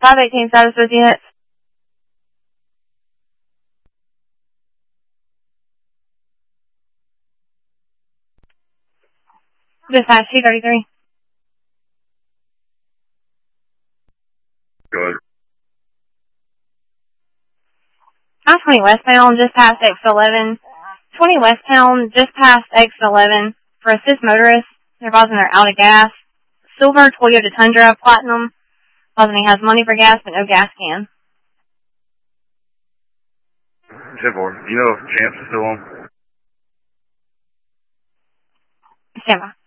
518 status with units. Dispatch 233. Good. I-20 westbound, just past exit 11. 20 westbound, just past exit 11. For assist motorists, they're advising they're out of gas. Silver Toyota Tundra Platinum. Advising he has money for gas, but no gas can. 10-4. You know if Champs is still on? Stand by.